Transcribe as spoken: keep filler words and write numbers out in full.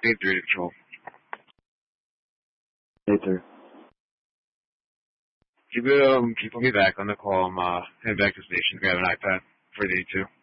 eight three to control. eight three. Keep it, um, keep me back on the call. I'm, uh, heading back to the station. We have an iPad for the eight two.